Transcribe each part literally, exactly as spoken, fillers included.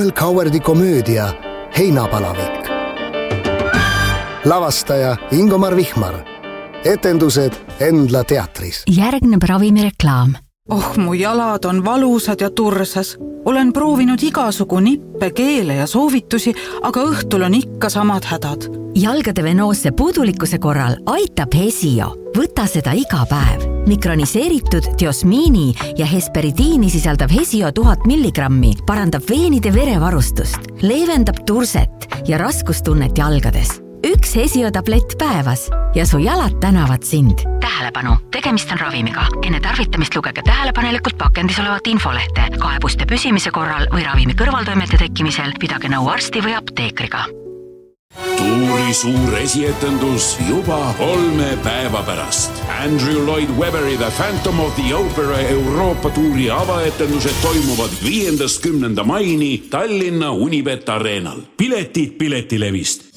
Joel Cowardi komöödia Heinapalavik. Lavastaja Ingomar Vihmar. Etendused Endla teatris. Järgneb ravimireklaam. Oh, mu jalad on valusad ja tursas. Olen proovinud igasugu nippe, keele ja soovitusi, aga õhtul on ikka samad hädad. Jalgade venoosse puudulikkuse korral aitab Hesio. Võta seda iga päev. Mikroniseeritud diosmiini ja hesperidiini sisaldav Hesio tuhat milligrammi parandab veenide verevarustust, leevendab turset ja raskustunnet jalgades. Üks Hesio tablett päevas ja su jalad tänavad sind. Tähelepanu, tegemist on ravimiga. Enne tarvitamist lugege tähelepanelikult pakendis olevat infolehte. Kaebuste püsimise korral või ravimi kõrvaltoimete tekkimisel pidage nõu arsti või apteekriga. Tuuri suur esietendus juba kolme päeva pärast. Andrew Lloyd Webberi The Phantom of the Opera Euroopa tuuri avaetendused toimuvad viiendast kümnenda maini Tallinna Unibet Arenal. Piletid Piletilevist.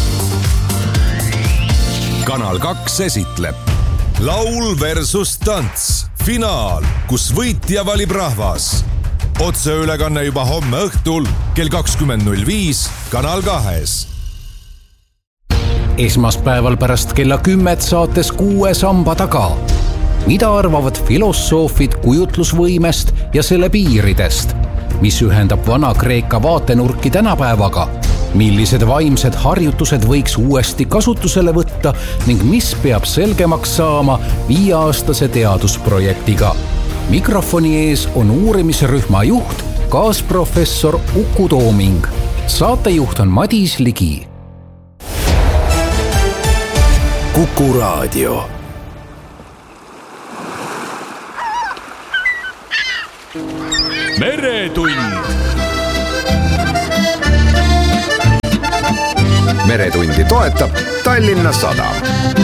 Kanal kaks esitleb Laul versus tants. Finaal, kus võitja valib rahvas. Otseülekanne juba homme õhtul kell kakskümmend null viis Kanal kahes. Esmaspäeval pärast kella kümmet saates Kuue samba taga. Mida arvavad filosoofid kujutlusvõimest ja selle piiridest? Mis ühendab vana Kreeka vaatenurki tänapäevaga? Millised vaimsed harjutused võiks uuesti kasutusele võtta ning mis peab selgemaks saama viieaastase teadusprojektiga? Mikrofoni ees on uurimisrühma juht, kaasprofessor Uku Tooming. Saatejuht on Madis Ligi. Kuku Raadio. Meretund. Meretundi toetab Tallinna Sadam.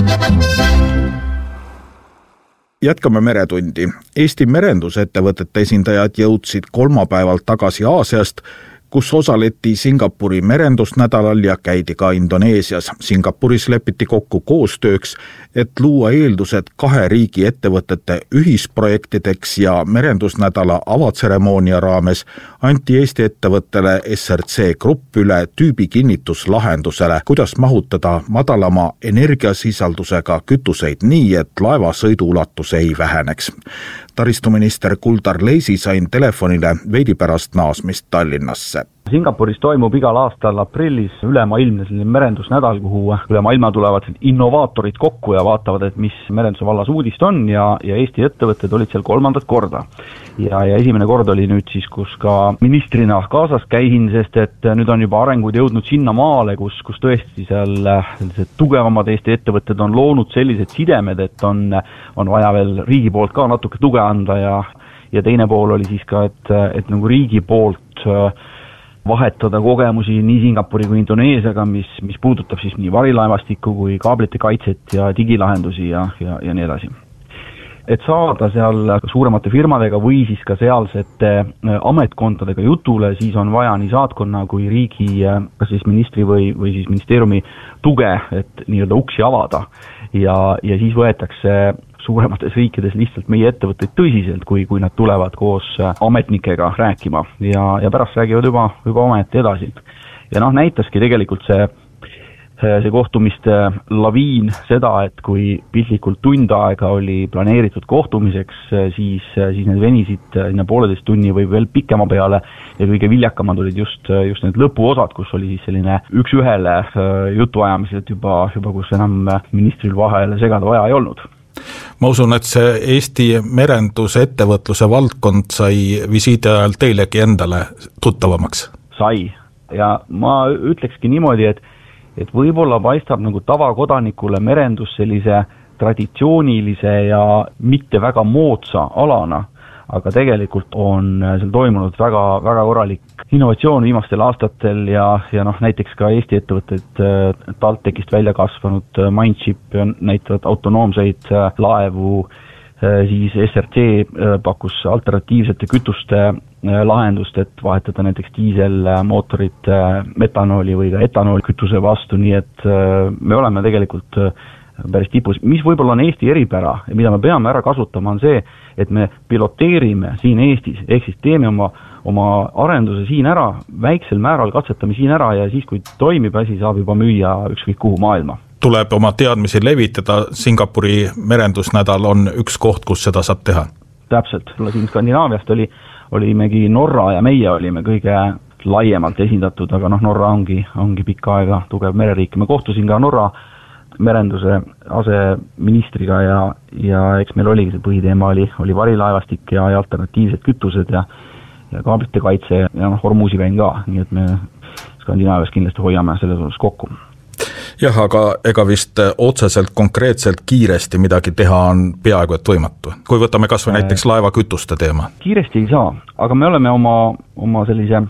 Jätkame Meretundi. Eesti merendusettevõtete esindajad jõudsid kolmapäeval tagasi Aasiast, kus osaleti Singapuri merendusnädalal ja käidi ka Indoneesias. Singapuris lepiti kokku koostööks, et luua eeldused kahe riigi ettevõtete ühisprojektideks ja merendusnädala avatseremoonia raames anti Eesti ettevõttele S R C Grupp üle tüübi kinnituslahendusele, kuidas mahutada madalama energiasisaldusega kütuseid nii, et laeva sõiduulatus ei väheneks. Taristuminister Kuldar Leisi sain telefonile veidi pärast naasmist Tallinnasse. Singapuris toimub igal aastal aprillis ülemaailmne merendusnädal, kuhu üle maailma tulevad innovaatorid kokku ja vaatavad, et mis merenduse vallas uudist on ja, ja Eesti ettevõtted olid seal kolmandat korda. Ja, ja esimene kord oli nüüd siis, kus ka ministrina kaasas käihin, sest et nüüd on juba arengud jõudnud sinna maale, kus, kus tõesti seal tugevamad Eesti ettevõtted on loonud sellised sidemed, et on, on vaja veel riigi poolt ka natuke tuge anda ja, ja teine pool oli siis ka, et, et nagu riigi poolt vahetada kogemusi nii Singapuri kui Indoneesiaga, mis, mis puudutab siis nii varilaevastikku kui kaablite kaitset ja digilahendusi ja, ja, ja nii edasi. Et saada seal suuremate firmadega või siis ka sealsete ametkondadega jutule, siis on vaja nii saatkonna kui riigi, kas siis ministri või, või siis ministeeriumi tuge, et nii-öelda uksi avada. Ja, ja siis võetakse suuremates riikides lihtsalt meie ettevõtteid tõsiselt, kui, kui nad tulevad koos ametnikega rääkima ja, ja pärast räägivad juba, juba ometi edasi. Ja noh, näitaski tegelikult see, see kohtumiste laviin seda, et kui piltlikult tund aega oli planeeritud kohtumiseks, siis, siis need venisid inna pooleteist tunni või veel pikema peale ja kõige viljakamad olid just, just need lõpuosad, kus oli siis selline üks ühele jutuajamised juba, juba kus enam ministril vahele segada vaja ei olnud. Ma usun, et see Eesti merendusettevõtluse valdkond sai visiidi ajal teilegi endale tuttavamaks. Sai. Ja ma ütlekski niimoodi, et, et võib-olla paistab nagu tavakodanikule merendus sellise traditsioonilise ja mitte väga moodsa alana, aga tegelikult on seal toimunud väga, väga korralik innovatsioon viimastel aastatel ja, ja noh, näiteks ka Eesti ettevõtted TalTechist välja kasvanud Mindship näitavad autonoomseid laevu, siis S R C pakkus alternatiivsete kütuste lahendust, et vahetada näiteks diiselmootorit metanooli või ka etanooli kütuse vastu, nii et me oleme tegelikult päris tipus. Mis võib-olla on Eesti eripära ja mida me peame ära kasutama on see, et me piloteerime siin Eestis, ehk siis teeme oma, oma arenduse siin ära, väiksel määral katsetame siin ära ja siis, kui toimib asi, saab juba müüa ükskõik kuhu maailma. Tuleb oma teadmisi levitada, Singapuri merendusnädal on üks koht, kus seda saab teha. Täpselt, siin Skandinaaviast oli, olimegi Norra ja meie olime kõige laiemalt esindatud, aga noh, Norra ongi, ongi pikka aega tugev mereriik. Ma kohtusin ka Norra merenduse aseministriga ja, ja eks meil oligi see põhiteema oli, oli varilaevastik ja, ja alternatiivsed kütused ja, ja kaablite kaitse ja noh, Hormuzi käin ka, nii et me Skandinaavias kindlasti hoiame selles osas kokku. Jah, aga ega vist otseselt konkreetselt kiiresti midagi teha on peaaegu et võimatu. Kui võtame kas või näiteks laevakütuste teema. Kiiresti ei saa, aga me oleme oma, oma sellise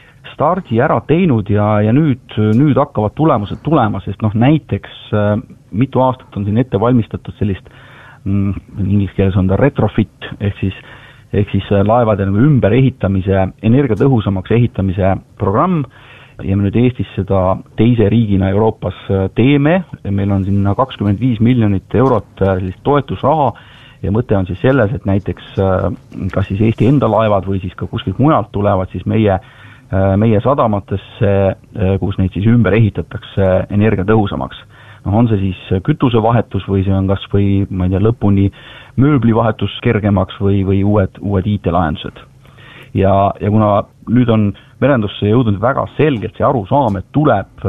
stardi ära teinud ja, ja nüüd, nüüd hakkavad tulemused tulema, sest noh, näiteks äh, mitu aastat on siin ette valmistatud sellist mm, inglis keeles on ta retrofit, ehk siis, ehk siis laevade nagu ümber ehitamise, energiatõhusamaks ehitamise programm ja me nüüd Eestis seda teise riigina Euroopas teeme ja meil on sinna kakskümmend viis miljonit eurot sellist toetusraha ja mõte on siis selles, et näiteks kas siis Eesti enda laevad või siis ka kuskilt mujalt tulevad siis meie meie sadamatesse, kus neid siis ümber ehitatakse energiatõhusamaks. No, on see siis kütusevahetus või see on kas või, ma ei tea, lõpuni mööblivahetus kergemaks või, või uued, uued I T-lahendused. Ja, ja kuna nüüd on merendusse jõudnud väga selgelt see arusaam, et tuleb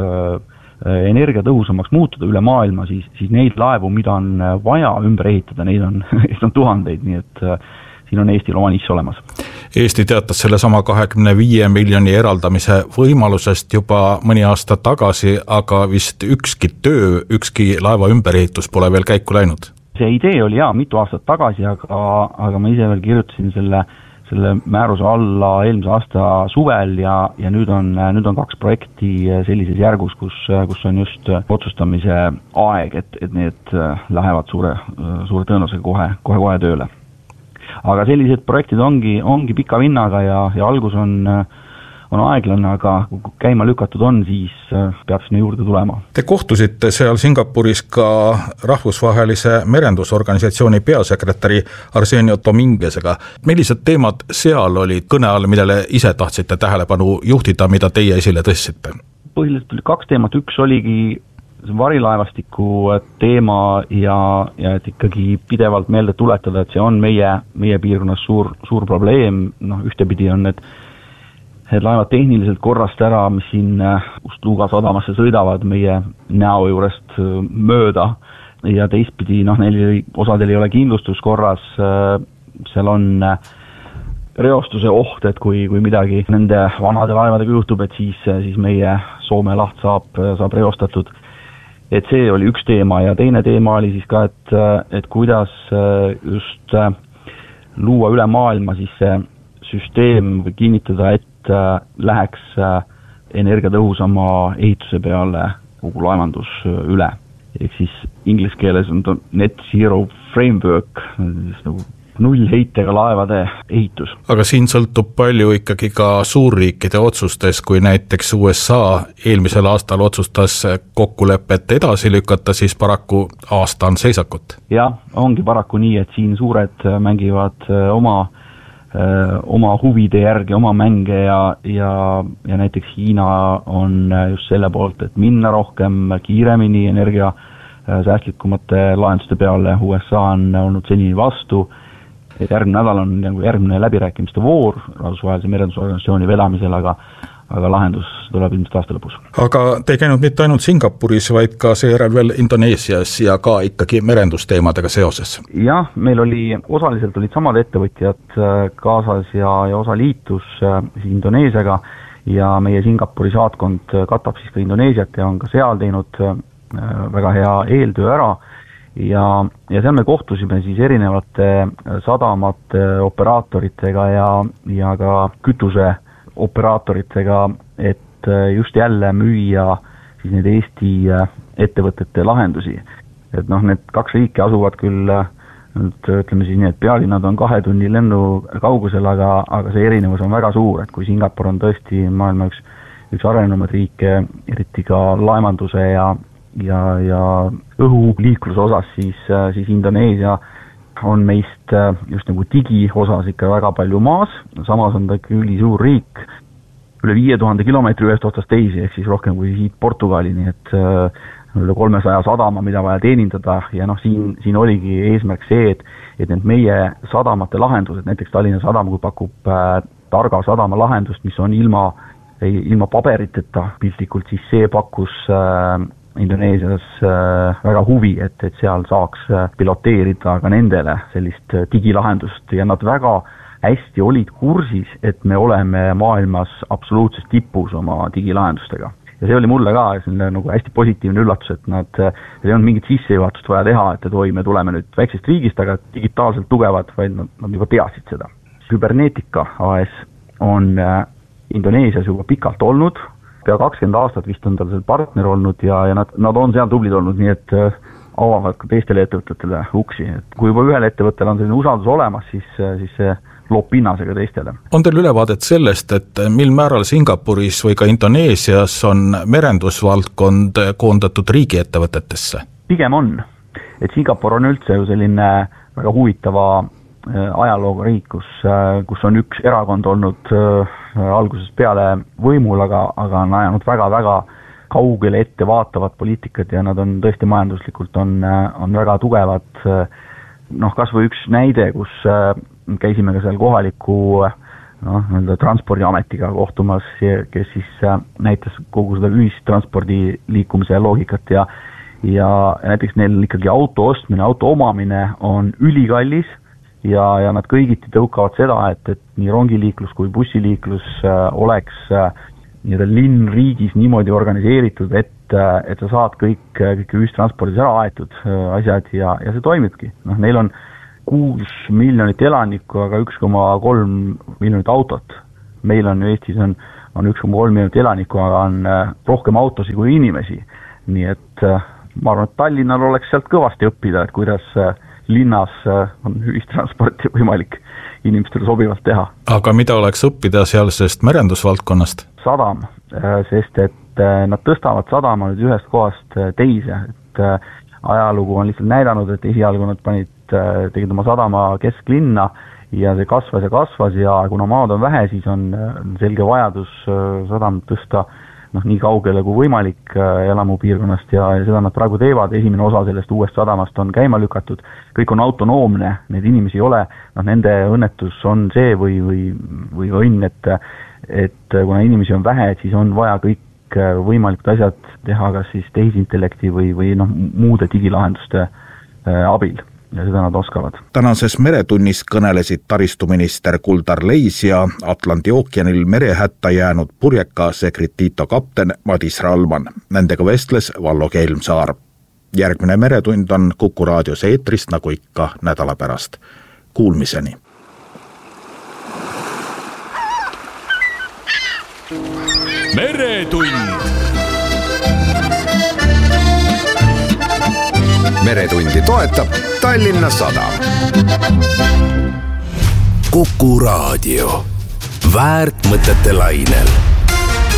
energiatõhusamaks muutuda üle maailma, siis, siis neid laevu, mida on vaja ümber ehitada, neid on, neid on tuhandeid, nii et siin on Eestil oma nišš olemas. Eesti teatas selle sama kahekümne viie miljoni eraldamise võimalusest juba mõni aasta tagasi, aga vist ükski töö, ükski laeva ümberehitus pole veel käiku läinud. See idee oli jaa mitu aastat tagasi, aga, aga ma ise veel kirjutasin selle, selle määruse alla eelmise aasta suvel ja, ja nüüd, on, nüüd on kaks projekti sellises järgus, kus, kus on just otsustamise aeg, et, et need lähevad suure, suure tõenäosusega kohe, kohe, kohe tööle. Aga sellised projektid ongi, ongi pika vinnaga ja, ja algus on, on aeglane, aga kui käima lükatud on, siis peab sinna juurde tulema. Te kohtusite seal Singapuris ka rahvusvahelise merendusorganisatsiooni peasekretäri Arsenio Dominguezega. Millised teemad seal olid kõne all, millele ise tahtsite tähelepanu juhtida, mida teie esile tõstsite? Põhiliselt oli kaks teemat, üks oligi varilaevastiku teema ja, ja et ikkagi pidevalt meelde tuletada, et see on meie, meie piirkonnas suur, suur probleem, noh ühtepidi on need, need laevad tehniliselt korrast ära, mis siin Ust-Luga sadamasse sõidavad meie näo juurest mööda ja teistpidi, noh neil osadel ei ole kindlustus korras, seal on reostuse oht, et kui, kui midagi nende vanade laevadega juhtub, et siis, siis meie Soome laht saab, saab reostatud. Et see oli üks teema ja teine teema oli siis ka, et, et kuidas just luua üle maailma siis see süsteem või kinnitada, et läheks energiatõhusama ehituse peale kogu laevandus üle. Ehk siis inglise keeles on net zero framework, nagu nullheitega laevade ehitus. Aga siin sõltub palju ikkagi ka suurriikide otsustes, kui näiteks U S A eelmisel aastal otsustas kokkulepet edasi lükata, siis paraku aasta on seisakut. Ja, ongi paraku nii, et siin suured mängivad oma, oma huvide järgi, oma mänge ja, ja, ja näiteks Hiina on just selle poolt, et minna rohkem kiiremini energia säästlikumate lahenduste peale. U S A on olnud senini vastu. Et järgmine nädal on nagu järgmine läbirääkimiste voor rahvusvahelise merendusorganisatsiooni vedamisel, aga, aga lahendus tuleb ilmselt aasta lõpus. Aga te ei käinud mitte ainult Singapuris, vaid ka seejärel veel Indoneesias ja ka ikkagi merendusteemadega seoses? Jah, meil oli, osaliselt olid samad ettevõtjad kaasas ja, ja osa liitus siis Indoneesiaga ja meie Singapuri saatkond katab siis ka Indoneesiat ja on ka seal teinud väga hea eeltöö ära. Ja, ja seal me kohtusime siis erinevate sadamate operaatoritega ja, ja ka kütuse operaatoritega, et just jälle müüa siis need Eesti ettevõtete lahendusi. Et noh, need kaks riiki asuvad küll, ütleme siis nii, et pealinnad on kahe tunni lennu kaugusel, aga, aga see erinevus on väga suur, et kui Singapur on tõesti maailma üks, üks arenenud riike, eriti ka laevanduse ja ja, ja õhuliikluse osas, siis, siis Indoneesia on meist just nagu digi osas ikka väga palju maas, samas on ta ikka ülisuur riik, üle viie tuhande kilomeetri ühest otsast teisi, ehk siis rohkem kui siit Portugali, nii et üle kolmesaja sadama, mida vaja teenindada ja noh, siin, siin oligi eesmärk see, et, et need meie sadamate lahendused, näiteks Tallinna Sadam, kui pakub äh, targa sadama lahendust, mis on ilma, ilma paberiteta piltlikult, siis see pakkus äh, Indoneesias äh, väga huvi, et, et seal saaks äh, piloteerida ka nendele sellist äh, digilahendust ja nad väga hästi olid kursis, et me oleme maailmas absoluutses tipus oma digilahendustega. Ja see oli mulle ka selline nagu hästi positiivne üllatus, et nad, ei olnud mingit sissejuhatust vaja teha, et, et oi, me tuleme nüüd väiksest riigist, aga digitaalselt tugevad, vaid nad, nad juba teadsid seda. Cybernetica A S on äh, Indoneesias juba pikalt olnud, pea kakskümmend aastat vist on tal seal partner olnud ja, ja nad, nad on seal tublid olnud, nii et äh, avavad ka teistele ettevõtetele uksi. Et kui juba ühel ettevõttel on selline usaldus olemas, siis, siis see loob pinnasega teistele. On teil ülevaadet sellest, et mil määral Singapuris või ka Indoneesias on merendusvaldkond koondatud riigiettevõtetesse? Pigem on. Et Singapur on üldse ju selline väga huvitava ajalooga riik, kus, kus on üks erakond olnud algusest peale võimul, aga, aga on ajanud väga-väga kaugele ette vaatavat poliitikat ja nad on tõesti majanduslikult on, on väga tugevad. Noh, kas või üks näide, kus käisime ka seal kohaliku noh, transpordiametiga kohtumas, kes siis näitas kogu seda ühistranspordi liikumise loogikat ja, ja näiteks neil ikkagi auto ostmine, auto omamine on ülikallis ja, ja nad kõigiti tõukavad seda, et, et nii rongiliiklus kui bussiliiklus oleks nii-öelda linn riigis niimoodi organiseeritud, et, et sa saad kõik, kõik ühistranspordis ära aetud asjad ja, ja see toimibki. Noh, neil on kuus miljonit elanikku, aga üks koma kolm miljonit autot. Meil on Eestis on, on üks koma kolm miljonit elanikku, aga on rohkem autosi kui inimesi. Nii et ma arvan, et Tallinnal oleks sealt kõvasti õppida, et kuidas linnas on ühistransporti võimalik inimestele sobivalt teha. Aga mida oleks õppida sealsest merendusvaldkonnast? Sadam, sest et nad tõstavad sadama nüüd ühest kohast teise. Et ajalugu on lihtsalt näidanud, et esialgu nad panid, tegid oma sadama kesklinna ja see kasvas ja kasvas ja kuna maad on vähe, siis on selge vajadus sadam tõsta noh, nii kaugele kui võimalik elamupiirkonnast ja, ja seda nad praegu teevad. Esimene osa sellest uuest sadamast on käima lükatud. Kõik on autonoomne, need inimesi ei ole, noh, nende õnnetus on see või, või, või õnn, et, et kuna inimesi on vähe, siis on vaja kõik võimalikud asjad teha kas siis tehisintellekti või, või noh, muude digilahenduste abil. Ja seda nad oskavad. Tänases meretunnis kõnelesid taristuminister Kuldar Leis ja Atlandi ookeanil merehätta jäänud purjeka Secretito kapten Madis Ralman. Nendega vestles Vallo Kelmsaar. Järgmine meretund on Kuku raadios eetrist nagu ikka nädala pärast. Kuulmiseni. Meretund. Meretundi toetab Tallinna Sadam. Kuku raadio. Väärt mõtete lainel.